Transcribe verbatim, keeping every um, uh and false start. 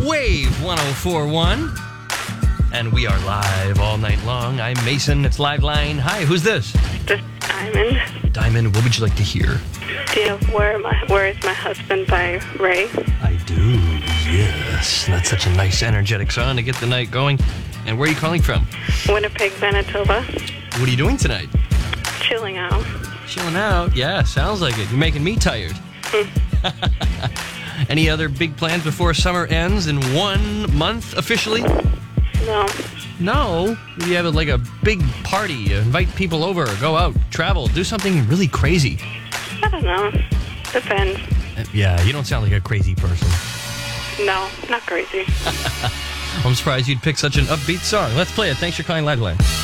Wave one oh four point one. And we are live all night long. I'm Mason. It's Live Line. Hi, who's this? This is Diamond. Diamond, what would you like to hear? Do you know Where, my, Where is My Husband by Ray? I do, yes. That's such a nice, energetic song to get the night going. And where are you calling from? Winnipeg, Manitoba. What are you doing tonight? Chilling out. Chilling out? Yeah, sounds like it. You're making me tired. Any other big plans before summer ends in one month officially? No. No? Do you have like a big party? Invite people over, go out, travel, do something really crazy? I don't know. Depends. Uh, Yeah, you don't sound like a crazy person. No, not crazy. I'm surprised you'd pick such an upbeat song. Let's play it. Thanks for calling Live Line.